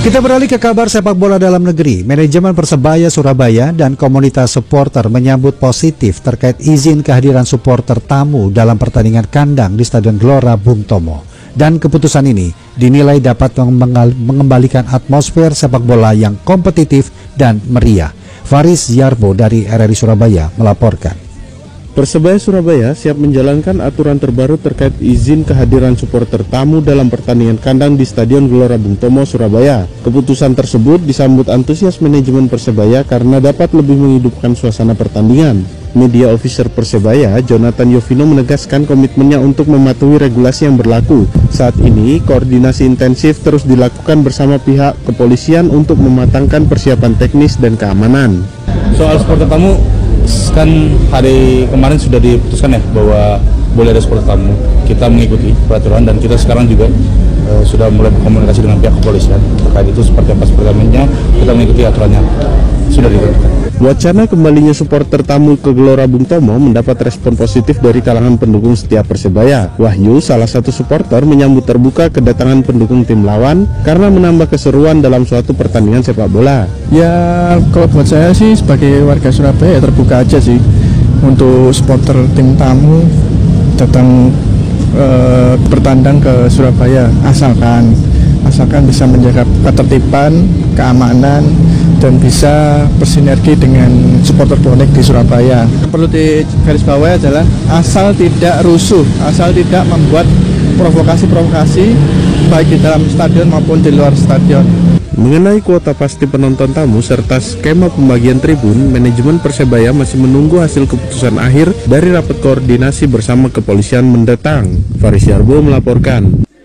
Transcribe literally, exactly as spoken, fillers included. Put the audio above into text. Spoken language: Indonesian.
Kita beralih ke kabar sepak bola dalam negeri. Manajemen Persebaya Surabaya dan komunitas supporter menyambut positif terkait izin kehadiran supporter tamu dalam pertandingan kandang di Stadion Gelora Bung Tomo. Dan keputusan ini dinilai dapat mengembalikan atmosfer sepak bola yang kompetitif dan meriah. Faris Yarbo dari R R I Surabaya melaporkan. Persebaya Surabaya siap menjalankan aturan terbaru terkait izin kehadiran supporter tamu dalam pertandingan kandang di Stadion Gelora Bung Tomo, Surabaya. Keputusan tersebut disambut antusias manajemen Persebaya karena dapat lebih menghidupkan suasana pertandingan. Media officer Persebaya, Jonathan Yovino, menegaskan komitmennya untuk mematuhi regulasi yang berlaku. Saat ini, koordinasi intensif terus dilakukan bersama pihak kepolisian untuk mematangkan persiapan teknis dan keamanan. Soal supporter tamu, kan hari kemarin sudah diputuskan ya bahwa boleh ada supporter tamu. Kita mengikuti peraturan dan kita sekarang juga uh, sudah mulai berkomunikasi dengan pihak kepolisian terkait itu seperti apa sepertinya kita mengikuti aturannya sudah ditentukan. Wacana kembalinya supporter tamu ke Gelora Bung Tomo mendapat respon positif dari kalangan pendukung setia Persebaya. Wahyu, salah satu supporter, menyambut terbuka kedatangan pendukung tim lawan karena menambah keseruan dalam suatu pertandingan sepak bola. Ya, kalau buat saya sih sebagai warga Surabaya ya terbuka aja sih untuk supporter tim tamu datang eh, bertandang ke Surabaya, asalkan asalkan bisa menjaga ketertiban, keamanan, dan bisa bersinergi dengan supporter bonek di Surabaya. Yang perlu digarisbawahi adalah asal tidak rusuh, asal tidak membuat provokasi-provokasi baik di dalam stadion maupun di luar stadion. Mengenai kuota pasti penonton tamu serta skema pembagian tribun, manajemen Persebaya masih menunggu hasil keputusan akhir dari rapat koordinasi bersama kepolisian mendatang. Faris Yarbo melaporkan.